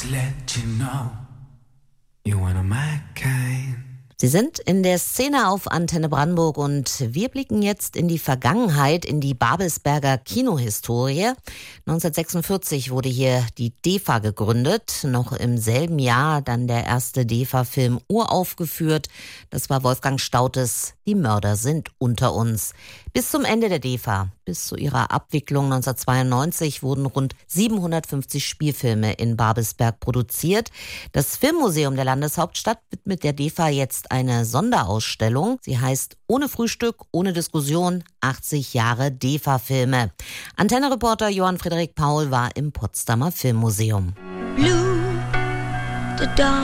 let you know you're one of my kind. Sie sind in der Szene auf Antenne Brandenburg und wir blicken jetzt in die Vergangenheit, in die Babelsberger Kinohistorie. 1946 wurde hier die DEFA gegründet, noch im selben Jahr dann der erste DEFA-Film uraufgeführt. Das war Wolfgang Staudtes Die Mörder sind unter uns. Bis zum Ende der DEFA, bis zu ihrer Abwicklung 1992, wurden rund 750 Spielfilme in Babelsberg produziert. Das Filmmuseum der Landeshauptstadt widmet der DEFA jetzt eine Sonderausstellung. Sie heißt Ohne Frühstück, ohne Diskussion, 80 Jahre DEFA-Filme. Antenne-Reporter Johann Friedrich Paul war im Potsdamer Filmmuseum. Blue, the dawn.